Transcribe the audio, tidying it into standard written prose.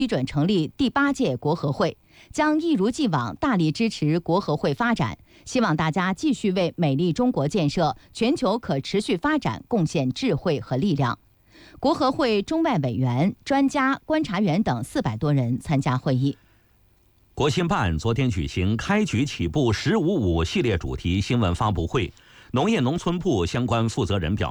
批准成立第8届国合会，将一如既往大力支持国合会发展，希望大家继续为美丽中国建设、全球可持续发展贡献智慧和力量。国合会中外委员、专家、观察员等400多人参加会议。 国新办昨天举行开局起步“1055”系列主题新闻发布会，农业农村部相关负责人表